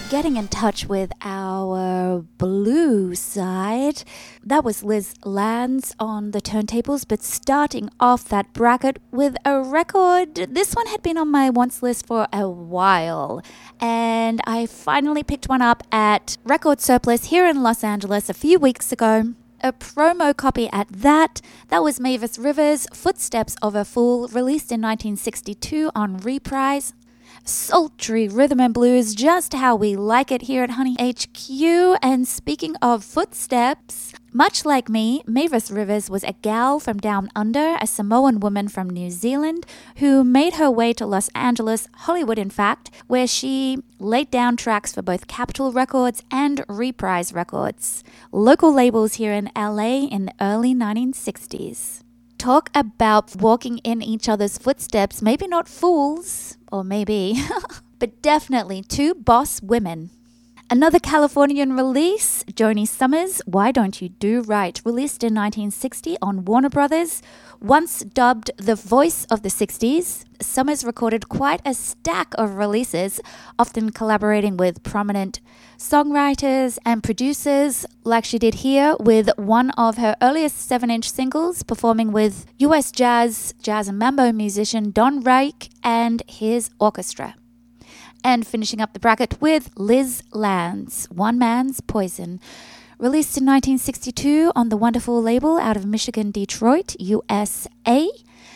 getting in touch with our blue side. That was Liz Lands on the turntables, but starting off that bracket with a record. This one had been on my wants list for a while, and I finally picked one up at Record Surplus here in Los Angeles a few weeks ago. A promo copy at that. That was Mavis Rivers' Footsteps of a Fool, released in 1962 on Reprise. Sultry rhythm and blues, just how we like it here at Honey HQ. And speaking of footsteps, much like me, Mavis Rivers was a gal from down under, a Samoan woman from New Zealand who made her way to Los Angeles, Hollywood in fact, where she laid down tracks for both Capitol Records and Reprise Records, local labels here in LA in the early 1960s. Talk about walking in each other's footsteps, maybe not fools, or maybe, but definitely two boss women. Another Californian release, Joni Summers, Why Don't You Do Right, released in 1960 on Warner Brothers. Once dubbed the voice of the 60s, Summers recorded quite a stack of releases, often collaborating with prominent songwriters and producers, like she did here with one of her earliest 7-inch singles, performing with US jazz and mambo musician Don Rake and his orchestra. And finishing up the bracket with Liz Lands, One Man's Poison, released in 1962 on the wonderful label out of Michigan, Detroit, USA.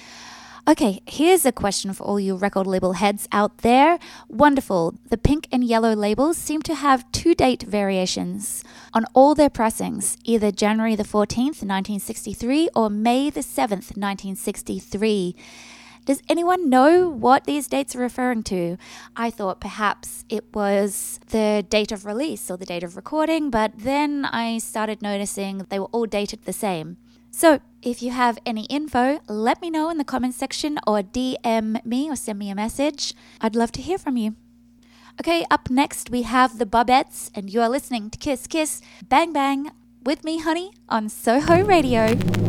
Okay, here's a question for all you record label heads out there. Wonderful. The pink and yellow labels seem to have two date variations on all their pressings, either January the 14th, 1963 or May the 7th, 1963. Does anyone know what these dates are referring to? I thought perhaps it was the date of release or the date of recording, but then I started noticing they were all dated the same. So if you have any info, let me know in the comments section or DM me or send me a message. I'd love to hear from you. Okay, up next we have the Bobettes, and you are listening to Kiss Kiss Bang Bang with me, Honey, on Soho Radio.